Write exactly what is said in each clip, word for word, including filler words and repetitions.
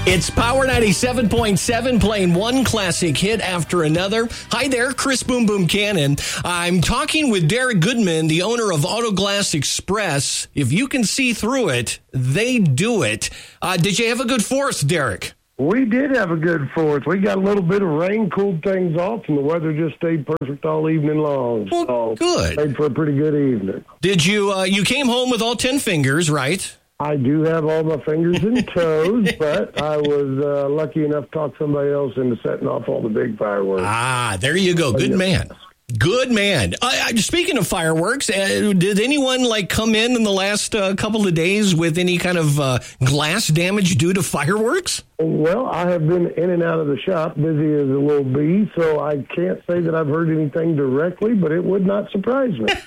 It's Power ninety-seven point seven, playing one classic hit after another. Hi there, Chris Boom Boom Cannon. I'm talking with Derek Goodman, the owner of Auto Glass Express. If you can see through it, they do it. Uh, did you have a good fourth, Derek? We did have a good fourth. We got a little bit of rain, cooled things off, and the weather just stayed perfect all evening long. Well, so good. Made for a pretty good evening. Did you, uh, you came home with all ten fingers, right? I do have all my fingers and toes, but I was uh, lucky enough to talk somebody else into setting off all the big fireworks. Ah, there you go. Good man. Good man. Uh, speaking of fireworks, uh, did anyone like come in in the last uh, couple of days with any kind of uh, glass damage due to fireworks? Well, I have been in and out of the shop, busy as a little bee, so I can't say that I've heard anything directly, but it would not surprise me.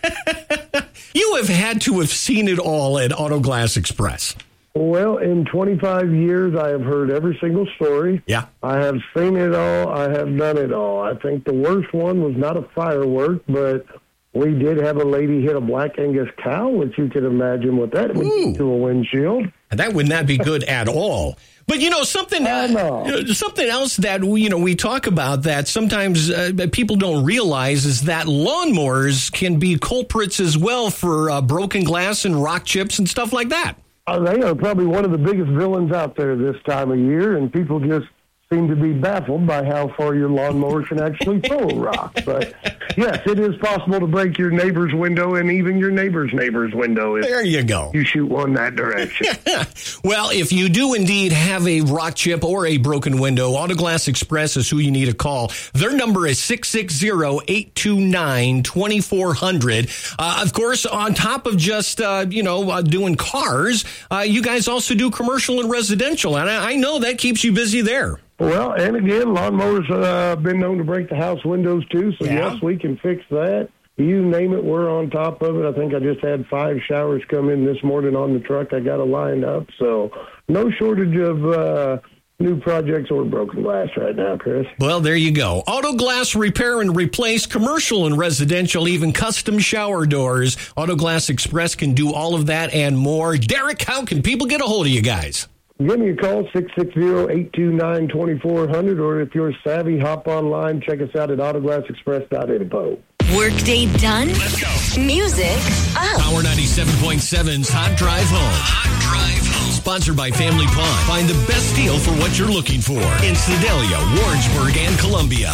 You have had to have seen it all at Auto Glass Express. Well, in twenty-five years, I have heard every single story. Yeah. I have seen it all. I have done it all. I think the worst one was not a firework, but we did have a lady hit a Black Angus cow, which you can imagine what that would do to a windshield. And that would not be good at all. But, you know, something uh, know. something else that, you know, we talk about that sometimes uh, people don't realize is that lawnmowers can be culprits as well for uh, broken glass and rock chips and stuff like that. Uh, they are probably one of the biggest villains out there this time of year, and people just seem to be baffled by how far your lawnmower can actually throw a rock. But, yes, it is possible to break your neighbor's window and even your neighbor's neighbor's window if there you go. You shoot one that direction. Well, if you do indeed have a rock chip or a broken window, Auto Glass Express is who you need to call. Their number is six six zero, eight two nine, two four zero zero. Uh, of course, on top of just, uh, you know, uh, doing cars, uh, you guys also do commercial and residential. And I, I know that keeps you busy there. Well, and again, lawnmowers have uh, been known to break the house windows, too. So, yeah. Yes, we can fix that. You name it, we're on top of it. I think I just had five showers come in this morning on the truck. I got it lined up. So, no shortage of uh, new projects or broken glass right now, Chris. Well, there you go. Auto Glass Repair and Replace, commercial and residential, even custom shower doors. Auto Glass Express can do all of that and more. Derek, how can people get a hold of you guys? Give me a call, six six zero, eight two nine, two four zero zero, or if you're savvy, hop online, check us out at auto glass express dot info. Workday done? Let's go. Music up. Power ninety-seven point seven's Hot Drive Home. Hot Drive Home. Sponsored by Family Pond. Find the best deal for what you're looking for in Sedalia, Warrensburg, and Columbia.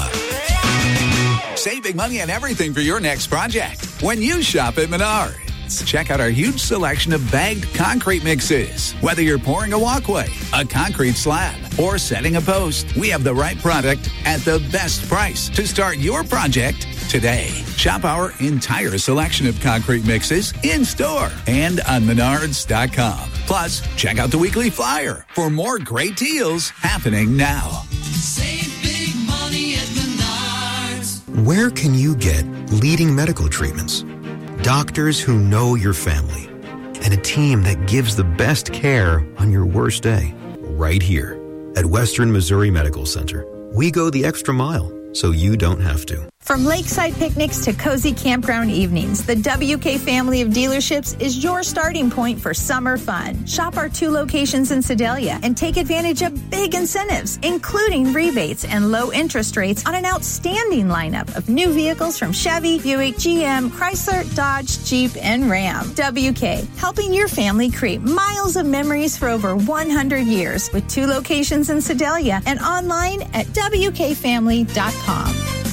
Save big money on everything for your next project when you shop at Menards. Check out our huge selection of bagged concrete mixes. Whether you're pouring a walkway, a concrete slab, or setting a post, we have the right product at the best price to start your project today. Shop our entire selection of concrete mixes in-store and on menards dot com. Plus, check out the weekly flyer for more great deals happening now. Save big money at Menards. Where can you get leading medical treatments? Doctors who know your family, and a team that gives the best care on your worst day. Right here at Western Missouri Medical Center. We go the extra mile so you don't have to. From lakeside picnics to cozy campground evenings, the W K family of dealerships is your starting point for summer fun. Shop our two locations in Sedalia and take advantage of big incentives, including rebates and low interest rates on an outstanding lineup of new vehicles from Chevy, Buick, G M, Chrysler, Dodge, Jeep, and Ram. W K, helping your family create miles of memories for over one hundred years with two locations in Sedalia and online at W K family dot com.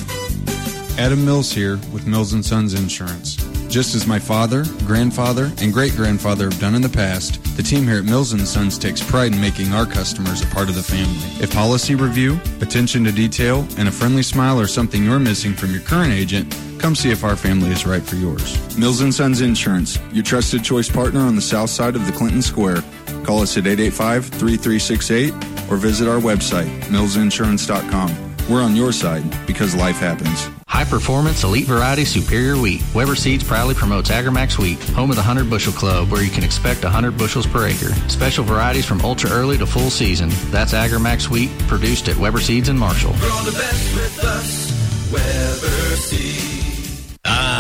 Adam Mills here with Mills and Sons Insurance. Just as my father, grandfather, and great-grandfather have done in the past, the team here at Mills and Sons takes pride in making our customers a part of the family. If policy review, attention to detail, and a friendly smile are something you're missing from your current agent, come see if our family is right for yours. Mills and Sons Insurance, your trusted choice partner on the south side of the Clinton Square. Call us at eight eight five, three three six eight or visit our website, mills insurance dot com. We're on your side because life happens. High performance, elite variety, superior wheat. Weber Seeds proudly promotes AgriMax wheat, home of the one hundred bushel club, where you can expect one hundred bushels per acre. Special varieties from ultra early to full season. That's AgriMax wheat, produced at Weber Seeds in Marshall. Grow the best with us, Weber Seeds. Ah, it's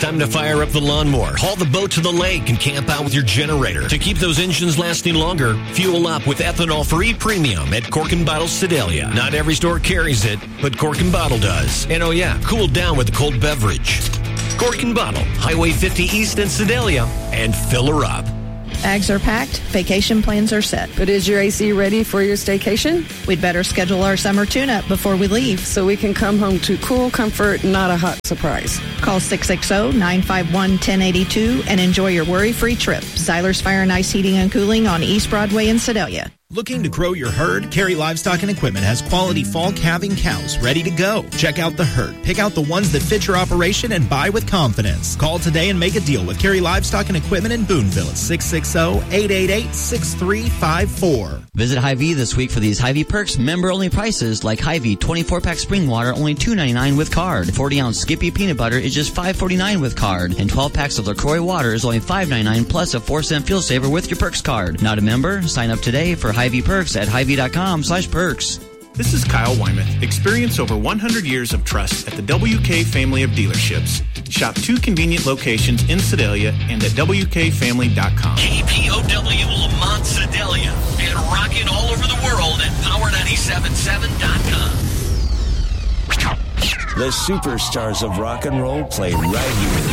time to fire up the lawnmower, haul the boat to the lake, and camp out with your generator. To keep those engines lasting longer, fuel up with ethanol-free premium at Cork and Bottle Sedalia. Not every store carries it, but Cork and Bottle does. And oh yeah, cool down with a cold beverage. Cork and Bottle, Highway fifty East in Sedalia, and fill her up. Bags are packed, vacation plans are set. But is your A C ready for your staycation? We'd better schedule our summer tune-up before we leave. So we can come home to cool comfort, not a hot surprise. Call six six zero, nine five one, one zero eight two and enjoy your worry-free trip. Zeiler's Fire and Ice Heating and Cooling on East Broadway in Sedalia. Looking to grow your herd? Carey Livestock and Equipment has quality fall calving cows ready to go. Check out the herd. Pick out the ones that fit your operation and buy with confidence. Call today and make a deal with Carey Livestock and Equipment in Boonville at six six zero, eight eight eight, six three five four. Visit Hy-Vee this week for these Hy-Vee Perks member-only prices like Hy-Vee twenty-four pack spring water only two ninety-nine with card. forty ounce Skippy peanut butter is just five forty-nine with card. And twelve packs of LaCroix water is only five ninety-nine plus a four cent fuel saver with your Perks card. Not a member? Sign up today for Hy-Vee Perks at Hy-Vee.com slash perks. This is Kyle Wyman. Experience over one hundred years of trust at the W K family of dealerships. Shop two convenient locations in Sedalia and at W K family dot com. K P O W Lamont Sedalia and rocking all over the world at power nine seven seven dot com. The superstars of rock and roll play right here.